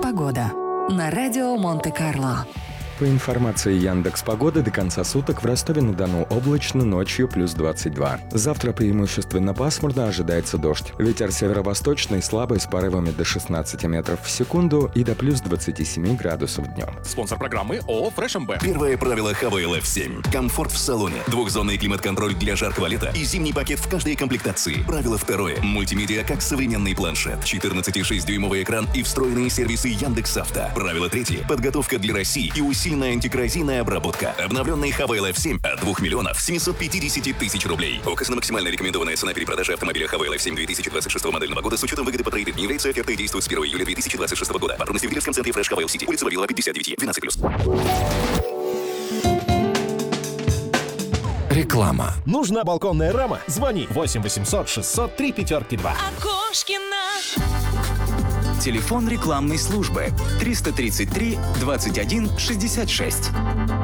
Погода на радио Монте-Карло. По информации Яндекс.Погоды, до конца суток в Ростове-на-Дону облачно, ночью плюс 22. Завтра преимущественно пасмурно, ожидается дождь. Ветер северо-восточный, слабый, с порывами до 16 метров в секунду и до плюс 27 градусов днем. Спонсор программы ООО «Фреш МБ». Первое правило ХВЛ F7. Комфорт в салоне. Двухзонный климат-контроль для жаркого лета и зимний пакет в каждой комплектации. Правило второе. Мультимедиа как современный планшет. 14,6-дюймовый экран и встроенные сервисы Яндекс.Авто. Правило третье. Подготовка для России и усиленная антикоррозийная обработка. Обновленный ХВЛ F7 от 2 миллионов 750 тысяч рублей. Указана максимальная рекомендованная цена перепродажи автомобиля ХВЛ F7 2026 модельного года с учетом выгоды по трейд-ин. Не является офертой и действует с 1 июля 2026 года. Подробности в дилерском центре Фреш ХВЛ Сити. Улица Вавилова, 59, 12+. Реклама. Нужна балконная рама? Звони 8 800 600 3 5 2. Окошкина. Телефон рекламной службы 333 21 66.